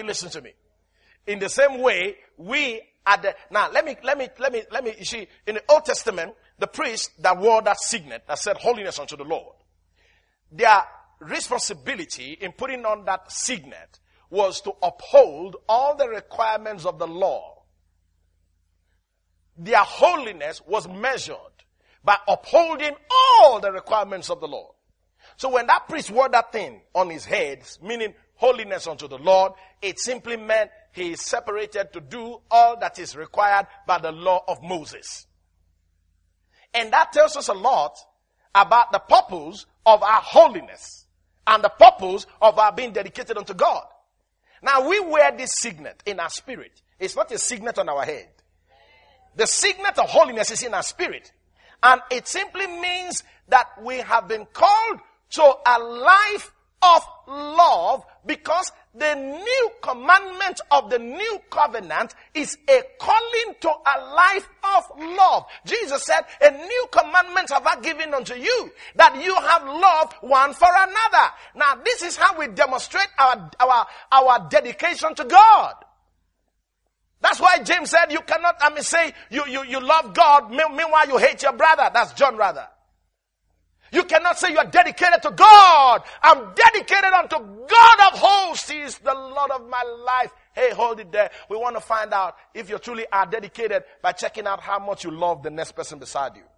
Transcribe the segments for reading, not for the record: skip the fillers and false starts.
you listen to me? In the same way, we are the, now let me, you see, in the Old Testament, the priest that wore that signet that said holiness unto the Lord, their responsibility in putting on that signet was to uphold all the requirements of the law. Their holiness was measured by upholding all the requirements of the law. So when that priest wore that thing on his head, meaning holiness unto the Lord, it simply meant he is separated to do all that is required by the law of Moses. And that tells us a lot about the purpose of our holiness and the purpose of our being dedicated unto God. Now we wear this signet in our spirit. It's not a signet on our head. The signet of holiness is in our spirit. And it simply means that we have been called to a life of love, because the new commandment of the new covenant is a calling to a life of love. Jesus said, a new commandment have I given unto you, that you have love one for another. Now this is how we demonstrate our dedication to God. That's why James said you cannot, say you love God, meanwhile you hate your brother. That's John rather. You cannot say you are dedicated to God. I'm dedicated unto God of hosts. He is the Lord of my life. Hey, hold it there. We want to find out if you truly are dedicated by checking out how much you love the next person beside you.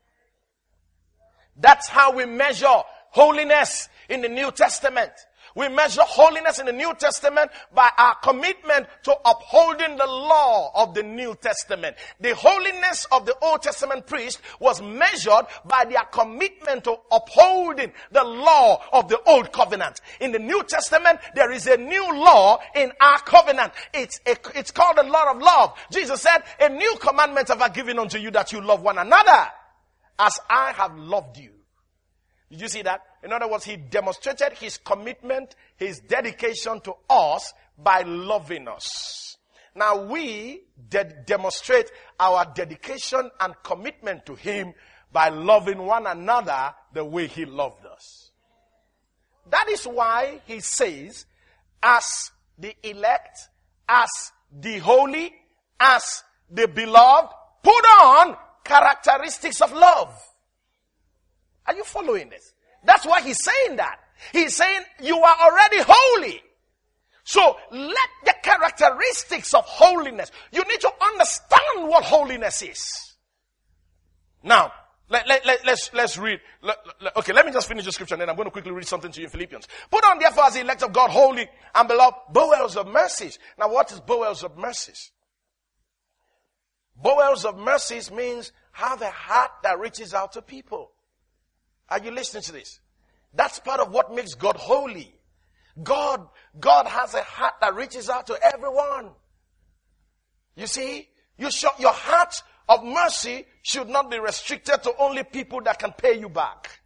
That's how we measure holiness in the New Testament. We measure holiness in the New Testament by our commitment to upholding the law of the New Testament. The holiness of the Old Testament priest was measured by their commitment to upholding the law of the Old Covenant. In the New Testament, there is a new law in our covenant. It's called the law of love. Jesus said, a new commandment have I given unto you, that you love one another as I have loved you. Did you see that? In other words, he demonstrated his commitment, his dedication to us by loving us. Now we demonstrate our dedication and commitment to him by loving one another the way he loved us. That is why he says, as the elect, as the holy, as the beloved, put on characteristics of love. Are you following this? That's why he's saying that. He's saying you are already holy. So let the characteristics of holiness, you need to understand what holiness is. Now, let's read. Okay, let me just finish the scripture and then I'm going to quickly read something to you in Philippians. Put on therefore as the elect of God holy and beloved bowels of mercies. Now what is bowels of mercies? Bowels of mercies means have a heart that reaches out to people. Are you listening to this? That's part of what makes God holy. God has a heart that reaches out to everyone. You see, your heart of mercy should not be restricted to only people that can pay you back,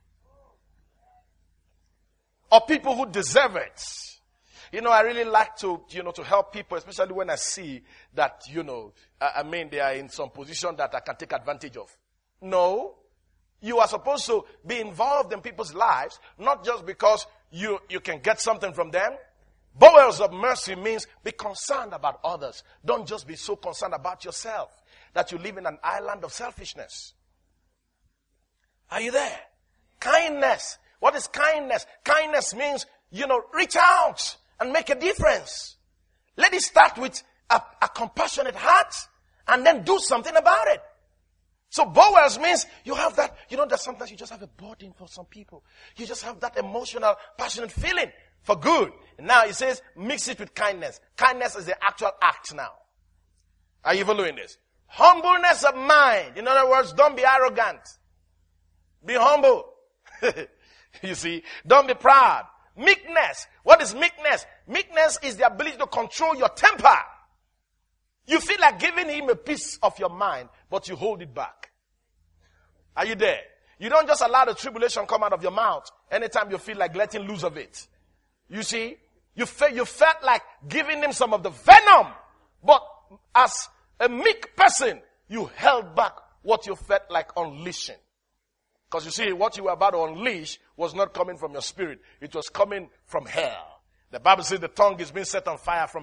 or people who deserve it. You know, I really like to help people, especially when I see that, they are in some position that I can take advantage of. No. You are supposed to be involved in people's lives, not just because you can get something from them. Bowels of mercy means be concerned about others. Don't just be so concerned about yourself that you live in an island of selfishness. Are you there? Kindness. What is kindness? Kindness means, reach out and make a difference. Let it start with a compassionate heart and then do something about it. So bowels means you have that, that sometimes you just have a burden for some people. You just have that emotional, passionate feeling for good. And now it says mix it with kindness. Kindness is the actual act now. Are you following this? Humbleness of mind. In other words, don't be arrogant. Be humble. You see, don't be proud. Meekness. What is meekness? Meekness is the ability to control your temper. You feel like giving him a piece of your mind, but you hold it back. Are you there? You don't just allow the tribulation come out of your mouth anytime you feel like letting loose of it. You see, you felt like giving him some of the venom, but as a meek person, you held back what you felt like unleashing. Because you see, what you were about to unleash was not coming from your spirit. It was coming from hell. The Bible says the tongue is being set on fire from